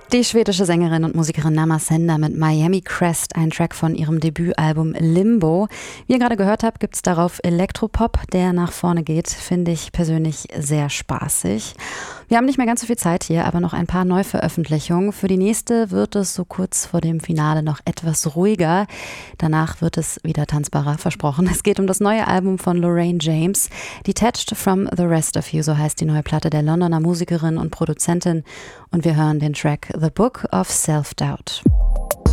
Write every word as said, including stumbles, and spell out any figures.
Die schwedische Sängerin und Musikerin Nama Senda mit Miami Crest, ein Track von ihrem Debütalbum Limbo. Wie ihr gerade gehört habt, gibt es darauf Elektropop, der nach vorne geht, finde ich persönlich sehr spaßig. Wir haben nicht mehr ganz so viel Zeit hier, aber noch ein paar Neuveröffentlichungen. Für die nächste wird es so kurz vor dem Finale noch etwas ruhiger. Danach wird es wieder tanzbarer, versprochen. Es geht um das neue Album von Lorraine James. Detached from the Rest of You, so heißt die neue Platte der Londoner Musikerin und Produzentin. Und wir hören den Track The Book of Self-Doubt.